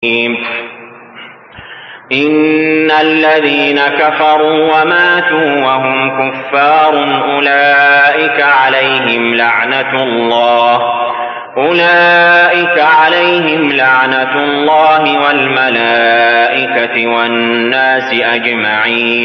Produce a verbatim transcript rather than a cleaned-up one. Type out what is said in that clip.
إن الذين كفروا وماتوا وهم كفار أولئك عليهم لعنة الله أولئك عليهم لعنة الله والملائكة والناس أجمعين.